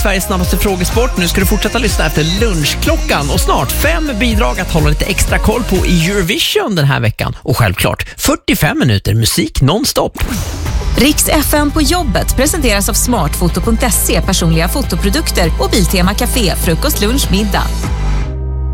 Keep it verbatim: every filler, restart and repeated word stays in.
Sveriges snabbaste frågesport. Nu ska du fortsätta lyssna efter lunchklockan och snart fem bidrag att hålla lite extra koll på i Eurovision den här veckan. Och självklart fyrtiofem minuter musik nonstop. Riks F M på jobbet presenteras av smartfoto punkt se, personliga fotoprodukter och Biltema Café, frukost, lunch, middag.